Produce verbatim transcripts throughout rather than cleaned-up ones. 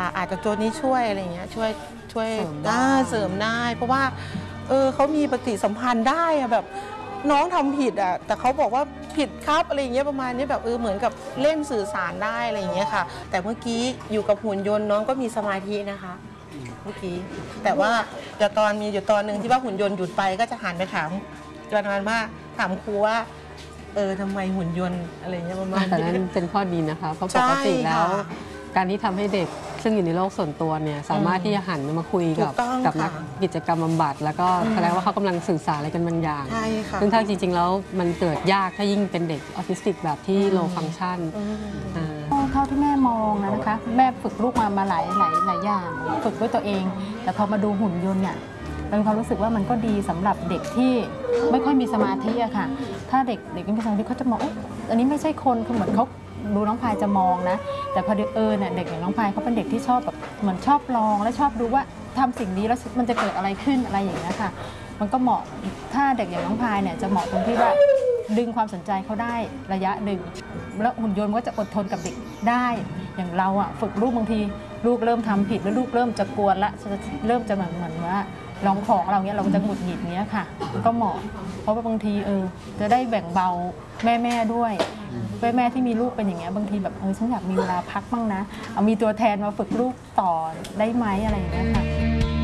อาจจะตัวนี้ช่วยอะไรเงี้ยช่วยช่วยเสริมได้เพราะว่าเออเขามีปฏิสัมพันธ์ได้อะแบบน้องทำผิดอ่ะแต่เขาบอกว่าผิดครับอะไรเงี้ยประมาณนี้แบบเออเหมือนกับเล่นสื่อสารได้อะไรอย่างเงี้ยค่ะแต่เมื่อกี้อยู่กับหุ่นยนต์น้องก็มีสมาธินะคะเมื่อกี้แต่ว่าจะตอนมีอยู่ตอนหนึ่งที่ว่าหุ่นยนต์หยุดไปก็จะหันไปถามประมาณว่าถามครูว่าเออทำไมหุ่นยนต์อะไรเงี้ยประมาณนี้แต่นั้นเป็นข้อดีนะคะเพราะปกติแล้วการที่ทำให้เด็กซึ่งอยู่ในโลกส่วนตัวเนี่ยสามารถที่จะหันมาคุยกับกับนักกิจกรรมบำบัดแล้วก็แสดงว่าเขากำลังสื่อสารอะไรกันบางอย่างซึ่งถ้าจริงๆแล้วมันเกิดยากถ้ายิ่งเป็นเด็กออทิสติกแบบที่ low function เท่าที่แม่มองนะคะแม่ฝึกลูกมามาหลายหลายหลายอย่างฝึกด้วยตัวเองแต่พอมาดูหุ่นยนต์เนี่ยมีความรู้สึกว่ามันก็ดีสำหรับเด็กที่ไม่ค่อยมีสมาธิอะค่ะถ้าเด็กเด็กไม่มีสมาธิเขาจะมองอันนี้ไม่ใช่คนคือเหมือนเขาดูน้องพายจะมองนะแต่พอเออเนี่ยเด็กอย่างน้องพายเขาเป็นเด็กที่ชอบแบบเหมือนชอบลองและชอบดูว่าทำสิ่งนี้แล้วมันจะเกิดอะไรขึ้นอะไรอย่างเงี้ยค่ะมันก็เหมาะถ้าเด็กอย่างน้องพายเนี่ยจะเหมาะตรงที่ว่าดึงความสนใจเขาได้ระยะหนึ่งแล้วหุ่นยนต์ก็จะอดทนกับเด็กได้อย่างเราอะฝึกลูกบางทีลูกเริ่มทำผิดแล้วลูกเริ่มจะกวนละเริ่มจะเหมือนเหมือนว่าลองของเราเนี้ยเราจะหงุดหงิดเนี้ยค่ะก็เหมาะเพราะว่าบางทีเออจะได้แบ่งเบาแม่แม่ด้วยแม่แม่ที่มีลูกเป็นอย่างเงี้ยบางทีแบบเออฉันอยากมีเวลาพักบ้างนะเอามีตัวแทนมาฝึกลูกต่อได้ไหมอะไรอย่างเงี้ยค่ะ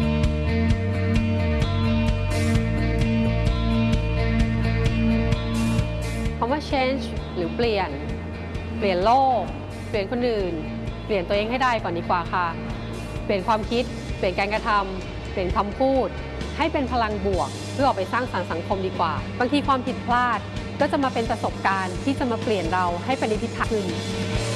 คำว่า change หรือเปลี่ยนเปลี่ยนโลกเปลี่ยนคนอื่นเปลี่ยนตัวเองให้ได้ก่อนดีกว่าค่ะเปลี่ยนความคิดเปลี่ยนการกระทำเปลี่ยนคำพูดให้เป็นพลังบวกเพื่อออกไปสร้างสรรค์สังคมดีกว่าบางทีความผิดพลาดก็จะมาเป็นประสบการณ์ที่จะมาเปลี่ยนเราให้ไปในทิศทางอื่น